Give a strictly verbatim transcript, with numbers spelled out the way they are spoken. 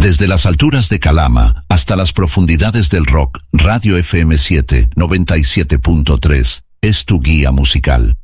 Desde las alturas de Calama hasta las profundidades del rock, Radio F M siete, noventa y siete punto tres, es tu guía musical.